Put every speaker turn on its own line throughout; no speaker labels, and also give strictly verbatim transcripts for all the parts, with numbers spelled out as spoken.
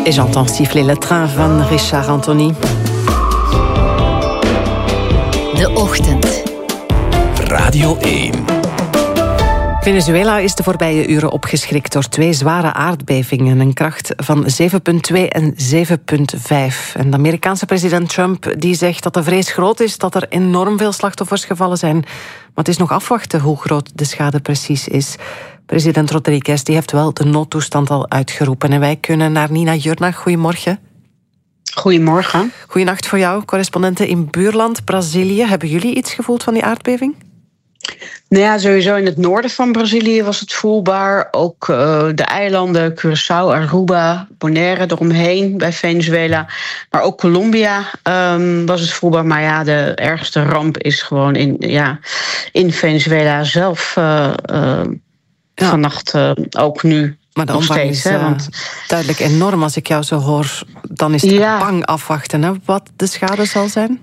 Et j'entends siffler le train van Richard Anthony.
De Ochtend.
Radio één.
Venezuela is de voorbije uren opgeschrikt door twee zware aardbevingen. Een kracht van zeven komma twee en zeven komma vijf. En de Amerikaanse president Trump die zegt dat de vrees groot is, dat er enorm veel slachtoffers gevallen zijn. Maar het is nog afwachten hoe groot de schade precies is. President Rodriguez die heeft wel de noodtoestand al uitgeroepen. En wij kunnen naar Nina Jurna. Goedemorgen.
Goedemorgen.
Goedenacht voor jou, correspondenten in buurland Brazilië. Hebben jullie iets gevoeld van die aardbeving?
Nou ja, sowieso in het noorden van Brazilië was het voelbaar. Ook uh, de eilanden, Curaçao, Aruba, Bonaire eromheen bij Venezuela. Maar ook Colombia um, was het voelbaar. Maar ja, de ergste ramp is gewoon in, ja, in Venezuela zelf uh, uh, ja. vannacht uh, ook nu.
Maar de
nog
omvang
steeds,
is
hè,
uh,
want...
duidelijk enorm. Als ik jou zo hoor, dan is het
ja.
bang afwachten, hè, wat de schade zal zijn.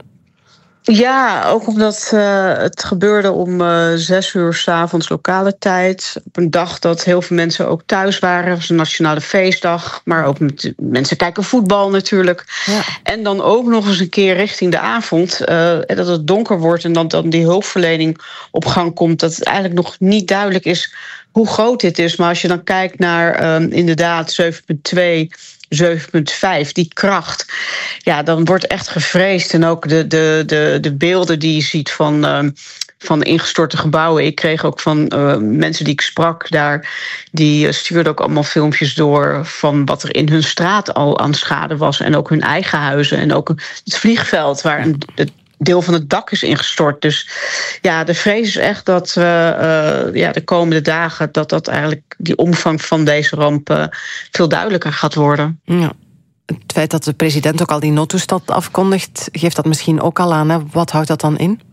Ja, ook omdat uh, het gebeurde om uh, zes uur 's avonds lokale tijd. Op een dag dat heel veel mensen ook thuis waren. Het was een nationale feestdag. Maar ook met, mensen kijken voetbal natuurlijk.
Ja.
En dan ook nog eens een keer richting de avond. Uh, dat het donker wordt en dat dan die hulpverlening op gang komt. Dat het eigenlijk nog niet duidelijk is hoe groot dit is. Maar als je dan kijkt naar uh, inderdaad zeven komma twee... zeven komma vijf, die kracht. Ja, dan wordt echt gevreesd. En ook de, de, de, de beelden die je ziet van, uh, van ingestorte gebouwen. Ik kreeg ook van uh, mensen die ik sprak daar, die uh, stuurden ook allemaal filmpjes door van wat er in hun straat al aan schade was. En ook hun eigen huizen. En ook het vliegveld waar een, het deel van het dak is ingestort. Dus ja, de vrees is echt dat we uh, ja, de komende dagen dat dat eigenlijk die omvang van deze ramp uh, veel duidelijker gaat worden.
Ja. Het feit dat de president ook al die noodtoestand afkondigt, geeft dat misschien ook al aan. Hè? Wat houdt dat dan in?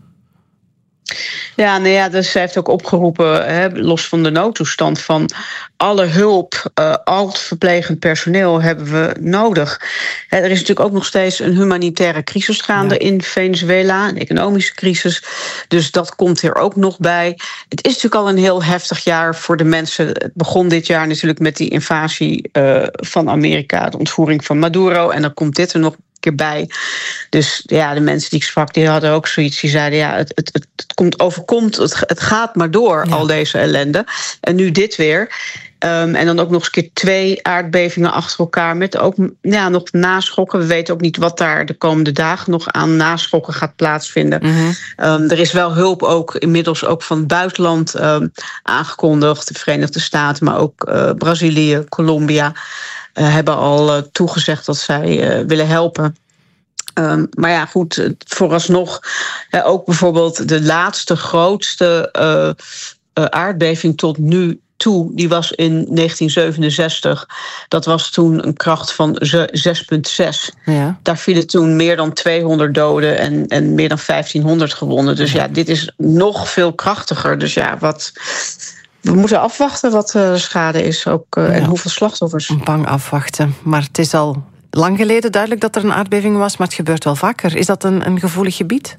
Ja, nou ja, dus zij heeft ook opgeroepen, hè, los van de noodtoestand, van alle hulp, uh, al het verplegend personeel hebben we nodig. Hè, er is natuurlijk ook nog steeds een humanitaire crisis gaande ja. in Venezuela, een economische crisis. Dus dat komt er ook nog bij. Het is natuurlijk al een heel heftig jaar voor de mensen. Het begon dit jaar natuurlijk met die invasie uh, van Amerika, de ontvoering van Maduro. En dan komt dit er nog keer bij. Dus ja, de mensen die ik sprak, die hadden ook zoiets. Die zeiden, ja, het, het, het, het komt overkomt, het, het gaat maar door, ja. al deze ellende. En nu dit weer. Um, en dan ook nog eens keer twee aardbevingen achter elkaar met ook ja, nog naschokken. We weten ook niet wat daar de komende dagen nog aan naschokken gaat plaatsvinden. Mm-hmm. Um, er is wel hulp ook inmiddels ook van het buitenland um, aangekondigd. De Verenigde Staten, maar ook uh, Brazilië, Colombia Uh, hebben al uh, toegezegd dat zij uh, willen helpen. Um, maar ja, goed, vooralsnog uh, ook bijvoorbeeld de laatste grootste uh, uh, aardbeving tot nu toe, die was in negentien zevenenzestig. Dat was toen een kracht van zes komma zes. Ja. Daar vielen toen meer dan tweehonderd doden en, en meer dan vijftienhonderd gewonden. Dus ja. ja, dit is nog veel krachtiger. Dus ja, wat... We moeten afwachten wat de schade is ook, uh, ja. en hoeveel slachtoffers.
Bang afwachten. Maar het is al lang geleden duidelijk dat er een aardbeving was, maar het gebeurt wel vaker. Is dat een, een gevoelig gebied?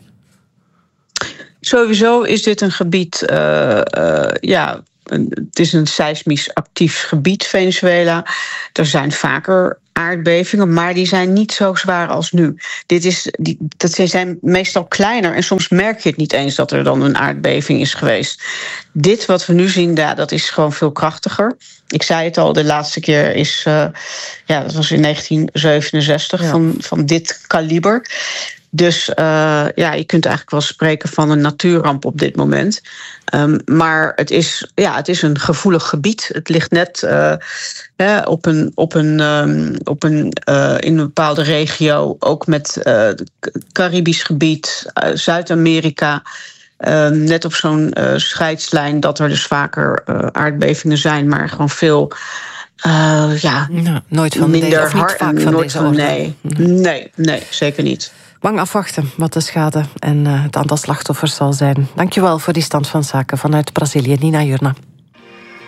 Sowieso is dit een gebied, uh, uh, ja, een, het is een seismisch actief gebied, Venezuela. Er zijn vaker aardbevingen, maar die zijn niet zo zwaar als nu. Dit is, die, dat zijn meestal kleiner en soms merk je het niet eens dat er dan een aardbeving is geweest. Dit wat we nu zien, ja, dat is gewoon veel krachtiger. Ik zei het al, de laatste keer is, uh, ja, dat was in negentien zevenenzestig ja. van, van dit kaliber. Dus uh, ja, je kunt eigenlijk wel spreken van een natuurramp op dit moment. Um, maar het is, ja, het is een gevoelig gebied. Het ligt net uh, hè, op een, op een, um, op een, uh, in een bepaalde regio, ook met uh, het Caribisch gebied, uh, Zuid-Amerika. Uh, net op zo'n uh, scheidslijn dat er dus vaker uh, aardbevingen zijn, maar gewoon veel uh, ja,
nou, nooit van
minder
deze, of niet
hard.
Vaak van
nooit
deze
van,
orde.
nee, nee, nee, zeker niet.
Bang afwachten wat de schade en uh, het aantal slachtoffers zal zijn. Dankjewel voor die stand van zaken vanuit Brazilië, Nina Jurna.